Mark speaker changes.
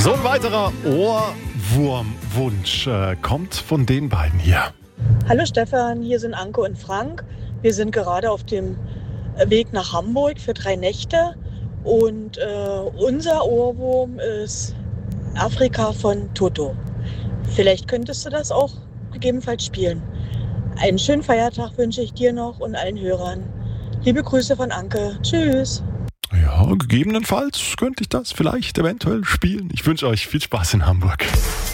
Speaker 1: So ein weiterer Ohrwurmwunsch kommt von den beiden hier.
Speaker 2: Hallo Stefan, hier sind Anke und Frank. Wir sind gerade auf dem Weg nach Hamburg für 3 Nächte und unser Ohrwurm ist Afrika von Toto. Vielleicht könntest du das auch gegebenenfalls spielen. Einen schönen Feiertag wünsche ich dir noch und allen Hörern. Liebe Grüße von Anke. Tschüss.
Speaker 1: Ja, gegebenenfalls könnte ich das vielleicht eventuell spielen. Ich wünsche euch viel Spaß in Hamburg.